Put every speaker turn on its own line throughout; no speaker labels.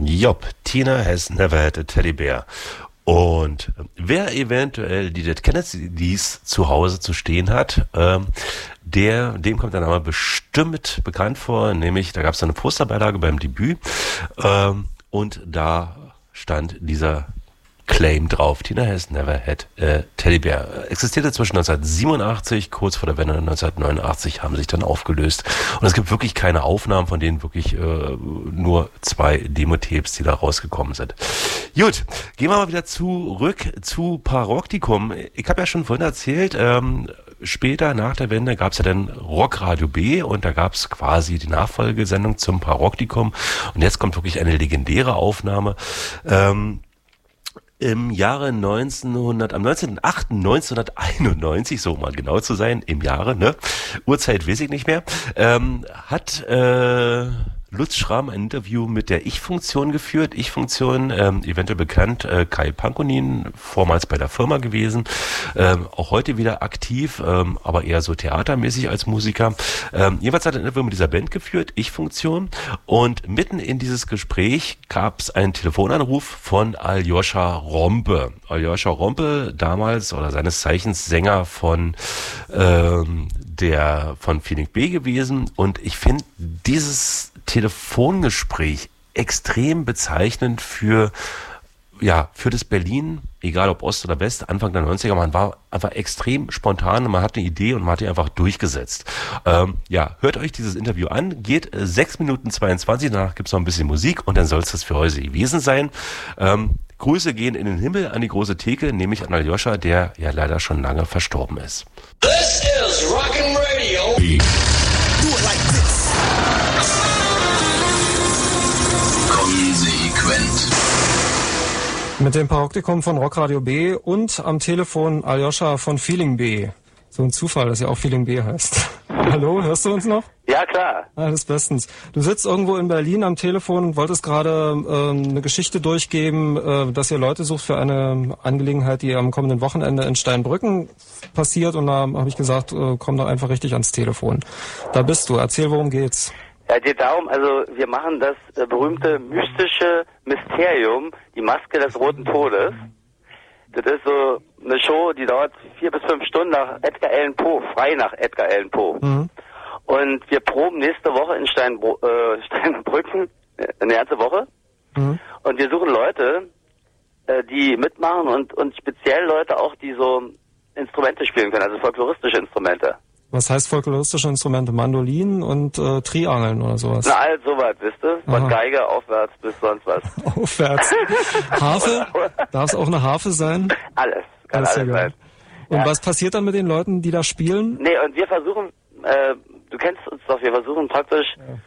Job, Tina has never had a teddy bear. Und wer eventuell die Dead Kennedys zu Hause zu stehen hat, dem kommt der Name bestimmt bekannt vor, nämlich da gab es eine Posterbeilage beim Debüt und da stand dieser Claim drauf. Tina has never had a teddy bear. Existierte zwischen 1987, kurz vor der Wende 1989, haben sich dann aufgelöst. Und es gibt wirklich keine Aufnahmen, von denen wirklich nur 2 Demo-Tapes, die da rausgekommen sind. Gut, gehen wir mal wieder zurück zu Paroktikum. Ich habe ja schon vorhin erzählt, später nach der Wende gab es ja dann Rockradio B und da gab es quasi die Nachfolgesendung zum Paroktikum. Und jetzt kommt wirklich eine legendäre Aufnahme. Im Jahre am 19.08.1991, so mal genau zu sein, im Jahre, ne? Uhrzeit weiß ich nicht mehr, hat Lutz Schramm ein Interview mit der Ich-Funktion geführt. Ich-Funktion, eventuell bekannt, Kai Pankonin, vormals bei der Firma gewesen, auch heute wieder aktiv, aber eher so theatermäßig als Musiker. Jeweils hat er ein Interview mit dieser Band geführt, Ich-Funktion, und mitten in dieses Gespräch gab es einen Telefonanruf von Aljoscha Rompe. Aljoscha Rompe, damals oder seines Zeichens Sänger von Feeling B gewesen, und ich finde dieses Telefongespräch extrem bezeichnend für das Berlin, egal ob Ost oder West, Anfang der 90er. Man war einfach extrem spontan und man hat eine Idee und man hat die einfach durchgesetzt. Hört euch dieses Interview an, geht 6 Minuten 22, danach gibt's noch ein bisschen Musik und dann soll es das für heute gewesen sein. Grüße gehen in den Himmel an die große Theke, nämlich an Aljoscha, der ja leider schon lange verstorben ist.
This is Rockin' Radio. Do it like this. Konsequent.
Mit dem Paroktikum von Rockradio B und am Telefon Aljoscha von Feeling B. So ein Zufall, dass er auch Feeling B heißt. Hallo, hörst du uns noch?
Ja, klar.
Alles bestens. Du sitzt irgendwo in Berlin am Telefon und wolltest gerade eine Geschichte durchgeben, dass ihr Leute sucht für eine Angelegenheit, die am kommenden Wochenende in Steinbrücken passiert. Und da habe ich gesagt, komm doch einfach richtig ans Telefon. Da bist du. Erzähl, worum geht's?
Ja, es geht darum, also wir machen das berühmte mystische Mysterium, die Maske des Roten Todes. Das ist so eine Show, die dauert 4 bis 5 Stunden nach Edgar Allan Poe, frei nach Edgar Allan Poe. Mhm. Und wir proben nächste Woche in Steinbrücken, eine ganze Woche. Mhm. Und wir suchen Leute, die mitmachen und speziell Leute auch, die so Instrumente spielen können, also folkloristische Instrumente.
Was heißt folkloristische Instrumente? Mandolinen und Triangeln oder sowas?
Na, all sowas, wisst ihr? Von Geige aufwärts bis sonst was.
Aufwärts. Harfe? Darf es auch eine Harfe sein?
Alles. Kann alles sein.
Und was passiert dann mit den Leuten, die da spielen?
Nee, und wir versuchen, du kennst uns doch, wir versuchen praktisch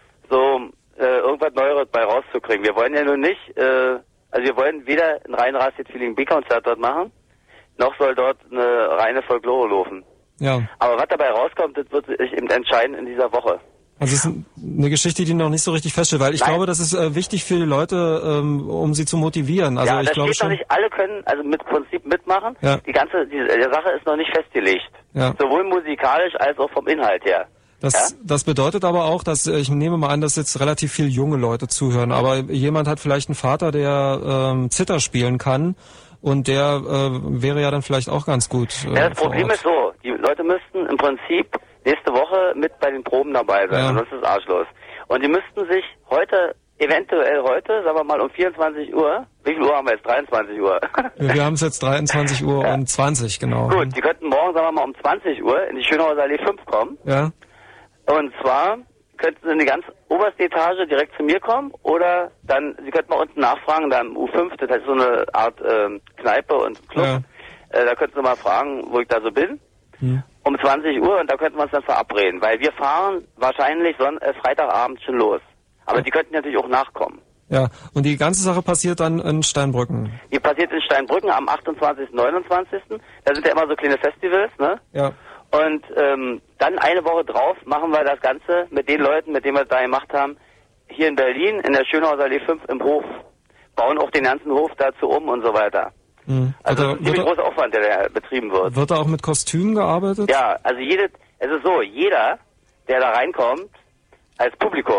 irgendwas Neues bei rauszukriegen. Wir wollen ja nur nicht, wir wollen weder ein rein Feeling B-Konzert dort machen, noch soll dort eine reine Folklore laufen.
Ja.
Aber was dabei rauskommt, das wird sich eben entscheiden in dieser Woche.
Also es ist eine Geschichte, die noch nicht so richtig feststeht, weil ich glaube, das ist wichtig für die Leute, um sie zu motivieren. Also ich glaube schon,
noch nicht alle können, also mit Prinzip mitmachen. Ja. Die Sache ist noch nicht festgelegt. Ja. Sowohl musikalisch als auch vom Inhalt her.
Das bedeutet aber auch, dass ich nehme mal an, dass jetzt relativ viele junge Leute zuhören. Aber jemand hat vielleicht einen Vater, der Zither spielen kann. Und der wäre ja dann vielleicht auch ganz gut.
Das Problem ist so, die Leute müssten im Prinzip nächste Woche mit bei den Proben dabei sein, sonst ist es arschlos. Und die müssten sich eventuell heute, sagen wir mal um 24 Uhr, wie viel Uhr haben wir jetzt? 23 Uhr.
Wir haben es jetzt 23 Uhr und 20, genau.
Gut, die könnten morgen, sagen wir mal um 20 Uhr in die Schönhauser Allee 5 kommen.
Ja.
Und zwar könnten sie in die ganz oberste Etage direkt zu mir kommen oder dann, sie könnten mal unten nachfragen, da im U5, das ist so eine Art Kneipe und Club, da könnten sie mal fragen, wo ich da so bin, um 20 Uhr und da könnten wir uns dann verabreden, weil wir fahren wahrscheinlich Freitagabend schon los. Aber die könnten natürlich auch nachkommen.
Ja, und die ganze Sache passiert dann in Steinbrücken?
Die passiert in Steinbrücken am 28., 29. Da sind ja immer so kleine Festivals, ne? Ja. Und dann eine Woche drauf machen wir das Ganze mit den Leuten, mit denen wir das da gemacht haben, hier in Berlin, in der Schönhauser Allee 5 im Hof. Bauen auch den ganzen Hof dazu um und so weiter. Mhm. Also das ist ein ziemlich großer Aufwand, der betrieben wird.
Wird da auch mit Kostümen gearbeitet?
Ja, also jeder, der da reinkommt, als Publikum,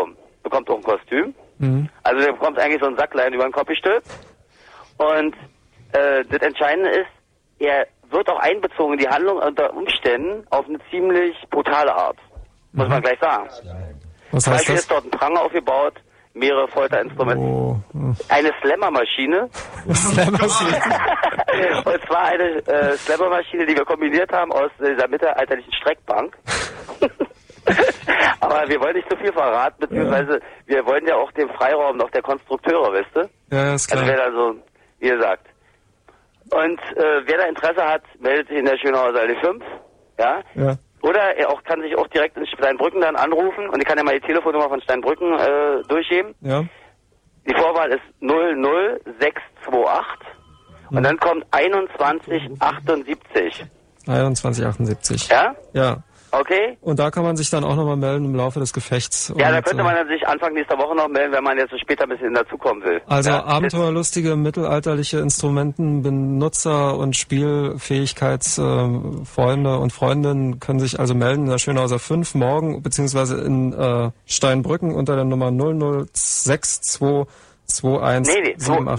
bekommt auch ein Kostüm. Also der bekommt eigentlich so einen Sacklein über den Kopf gestülpt. Und das Entscheidende ist, er wird auch einbezogen in die Handlung unter Umständen auf eine ziemlich brutale Art. Muss man gleich sagen.
Was
Zum
heißt
Beispiel
das?
ist dort ein Pranger aufgebaut, mehrere Folterinstrumente. Eine Slammermaschine.
Slammermaschine.
Und zwar eine Slammermaschine, die wir kombiniert haben aus dieser mittelalterlichen Streckbank. Aber wir wollen nicht zu viel verraten, beziehungsweise wir wollen ja auch den Freiraum noch der Konstrukteure, weißt du?
Ja, ist klar.
Also wer da so, wie gesagt. Und wer da Interesse hat, meldet sich in der Schönhauser Allee 5, ja?
Ja.
Oder er kann sich auch direkt in Steinbrücken dann anrufen und ich kann ja mal die Telefonnummer von Steinbrücken durchgeben.
Ja.
Die Vorwahl ist 00628 und dann kommt 2178.
2178.
Ja?
Ja.
Okay?
Und da kann man sich dann auch nochmal melden im Laufe des Gefechts.
Ja, da
Und,
könnte man dann sich Anfang nächster Woche noch melden, wenn man jetzt später ein bisschen dazukommen will.
Also
ja,
abenteuerlustige, mittelalterliche Instrumentenbenutzer und Spielfähigkeitsfreunde und Freundinnen können sich also melden in der Schönhauser 5 morgen, beziehungsweise in Steinbrücken unter der Nummer 0062217.
Nee,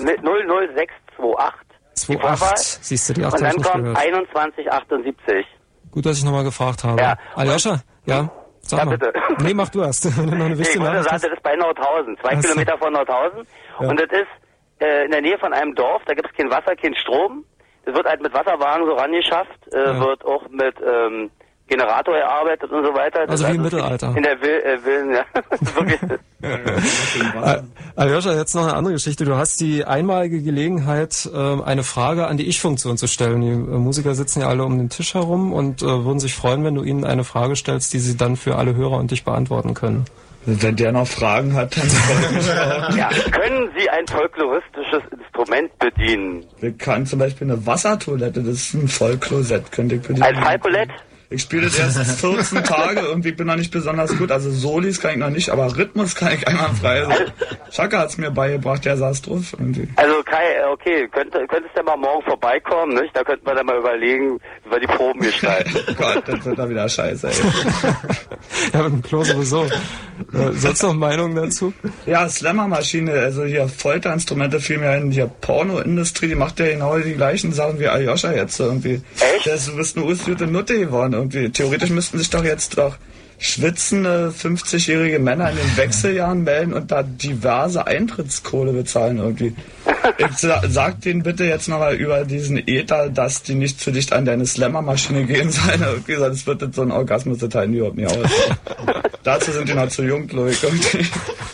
00628. Die Vorwahl.
Siehst du, die 8
Und
habe
dann
ich nicht
kommt
gehört.
2178.
Gut, dass ich nochmal gefragt habe.
Ja.
Aljoscha, ja? Sag
Ja,
mal.
bitte.
Nee, mach du erst. Wenn du noch eine
Ich
wichtige
wollte
Nachricht
sagen,
hast.
das ist bei Nordhausen, 2
Ach so.
Kilometer von Nordhausen.
Ja.
Und das ist in der Nähe von einem Dorf, da gibt es kein Wasser, kein Strom. Das wird halt mit Wasserwagen so rangeschafft, wird auch mit Generator erarbeitet und so weiter. Das
Also wie
ist
im Mittelalter.
In der Willen, ja. Wirklich.
Aljoscha, jetzt noch eine andere Geschichte. Du hast die einmalige Gelegenheit, eine Frage an die Ich-Funktion zu stellen. Die Musiker sitzen ja alle um den Tisch herum und würden sich freuen, wenn du ihnen eine Frage stellst, die sie dann für alle Hörer und dich beantworten können.
Wenn der noch Fragen hat, dann freut mich auch.
Ja, können Sie ein folkloristisches Instrument bedienen?
Wir kann zum Beispiel eine Wassertoilette, das ist ein Vollklosett, könnte ich bedienen.
Ein Falkolett?
Ich spiele das erst 14 Tage, irgendwie bin noch nicht besonders gut. Also Solis kann ich noch nicht, aber Rhythmus kann ich einwandfrei. Also, Chaka hat's mir beigebracht, der saß drauf. Irgendwie.
Also Kai, okay, könntest du mal morgen vorbeikommen, nicht? Da könnten wir dann mal überlegen, wie wir die Proben gestalten.
Oh Gott, das wird da wieder scheiße, ey.
Ja, mit dem Klo sowieso. Sonst noch Meinungen dazu?
Ja, Slammermaschine, also hier Folterinstrumente fiel mir ein, hier Pornoindustrie, die macht ja genau die gleichen Sachen wie Aljoscha jetzt irgendwie.
Echt?
Du bist eine ausgute Nutte geworden irgendwie. Theoretisch müssten sich doch jetzt doch schwitzende 50-jährige Männer in den Wechseljahren melden und da diverse Eintrittskohle bezahlen irgendwie. Ich sag denen bitte jetzt nochmal über diesen Ether, dass die nicht zu dicht an deine Slammermaschine gehen sollen. Irgendwie, sonst wird das so ein Orgasmus, das halten die überhaupt nicht aus. Dazu sind die noch zu jung, glaube ich. Irgendwie.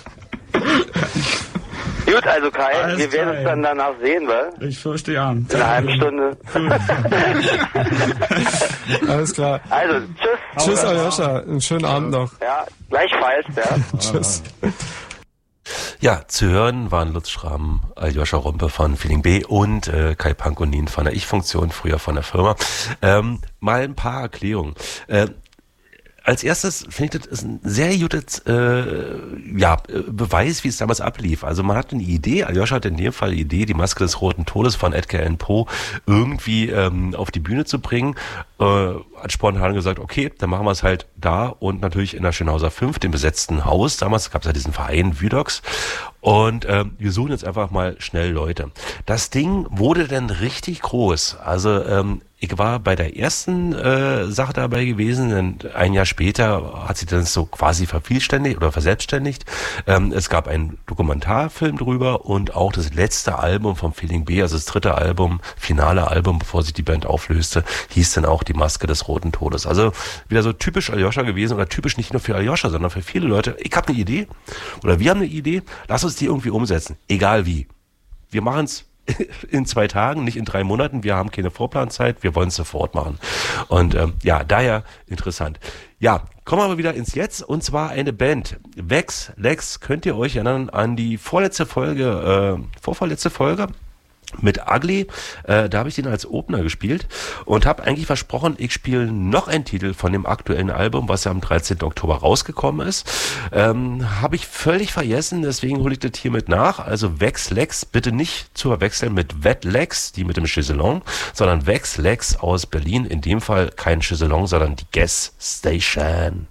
Gut, also Kai,
Alles
wir werden
klar,
uns dann danach sehen, wa?
Ich fürchte ja.
In einer halben Stunde.
Alles klar.
Also, tschüss.
Tschüss, Aljoscha. Einen schönen Abend noch.
Ja, gleichfalls, ja.
Tschüss.
Ja, zu hören waren Lutz Schramm, Aljoscha Rumpe von Feeling B und Kai Pankonin von der Ich-Funktion, früher von der Firma. Mal ein paar Erklärungen. Als erstes finde ich, das ist ein sehr gutes Beweis, wie es damals ablief. Also man hat eine Idee, Aljoscha hat in dem Fall die Idee, die Maske des Roten Todes von Edgar Allan Poe irgendwie auf die Bühne zu bringen. Hat spontan gesagt, okay, dann machen wir es halt da und natürlich in der Schönhauser 5, dem besetzten Haus. Damals gab es ja diesen Verein Wüdox. Und wir suchen jetzt einfach mal schnell Leute. Das Ding wurde dann richtig groß. Also ich war bei der ersten Sache dabei gewesen, und ein Jahr später hat sich das so quasi vervielständigt oder verselbstständigt. Es gab einen Dokumentarfilm drüber und auch das letzte Album vom Feeling B, also das dritte Album, finale Album, bevor sich die Band auflöste, hieß dann auch Die Maske des Roten Todes. Also wieder so typisch Aljoscha gewesen oder typisch nicht nur für Aljoscha, sondern für viele Leute. Ich habe eine Idee oder wir haben eine Idee, lass uns die irgendwie umsetzen, egal wie. Wir machen es in 2 Tagen, nicht in 3 Monaten. Wir haben keine Vorplanzeit, wir wollen es sofort machen. Und daher interessant. Ja, kommen wir aber wieder ins Jetzt, und zwar eine Band. Vex Lex, könnt ihr euch erinnern an die vorvorletzte Folge mit Ugly, da habe ich den als Opener gespielt und habe eigentlich versprochen, ich spiele noch einen Titel von dem aktuellen Album, was ja am 13. Oktober rausgekommen ist. Habe ich völlig vergessen, deswegen hole ich das hiermit nach. Also Vex Lex, bitte nicht zu verwechseln mit Wet Lex, die mit dem Chaiselong, sondern Vex Lex aus Berlin, in dem Fall kein Chaiselong, sondern die Gas Station.